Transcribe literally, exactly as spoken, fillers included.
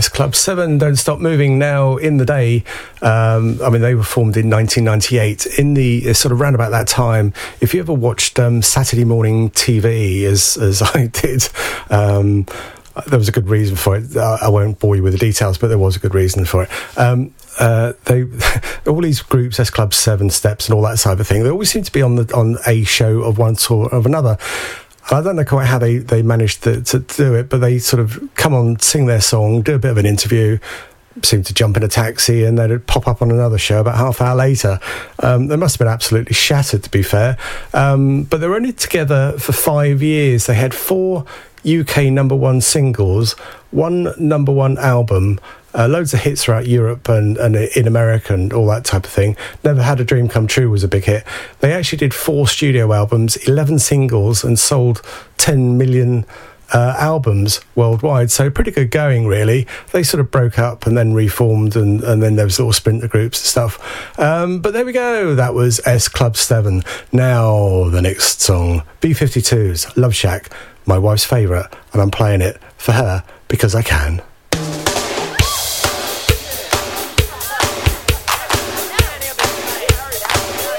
S Club seven, Don't Stop Moving. Now, in the day, um, I mean, they were formed in nineteen ninety-eight. In the sort of round about that time, if you ever watched um, Saturday morning T V, as as I did, um, there was a good reason for it. I, I won't bore you with the details, but there was a good reason for it. Um, uh, they all these groups, S Club seven, Steps, and all that type of thing. They always seem to be on the on a show of one sort of another. I don't know quite how they, they managed to, to do it, but they sort of come on, sing their song, do a bit of an interview, seem to jump in a taxi, and then it'd pop up on another show about half an hour later. Um, they must have been absolutely shattered, to be fair. Um, but they were only together for five years. They had four U K number one singles, one number one album, Uh, loads of hits throughout Europe and, and in America and all that type of thing. Never Had a Dream Come True was a big hit. They actually did four studio albums, eleven singles, and sold ten million uh, albums worldwide. So pretty good going, really. They sort of broke up and then reformed, and, and then there was little splinter groups and stuff. Um, but there we go. That was S Club seven. Now the next song, B fifty-two's Love Shack, my wife's favourite, and I'm playing it for her because I can.